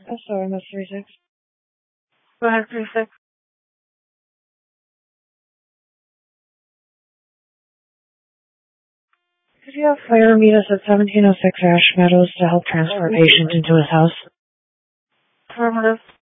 Oh, sorry, Miss 36. Go ahead, 36. Could you have Fire meet us at 1706 Ash Meadows to help transfer a patient into his house? Affirmative.